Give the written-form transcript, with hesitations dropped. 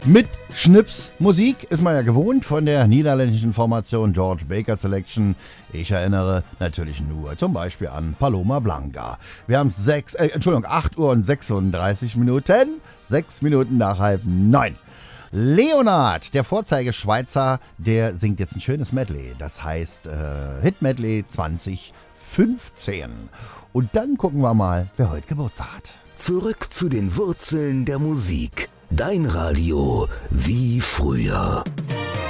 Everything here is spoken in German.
Mit Schnipsmusik ist man ja gewohnt von der niederländischen Formation George Baker Selection. Ich erinnere natürlich nur zum Beispiel an Paloma Blanca. Wir haben 8 Uhr und 36 Minuten, 6 Minuten nach 8:30. Leonard, der Vorzeigeschweizer, der singt jetzt ein schönes Medley. Das heißt Hit Medley 2015. Und dann gucken wir mal, wer heute Geburtstag hat. Zurück zu den Wurzeln der Musik. Dein Radio wie früher.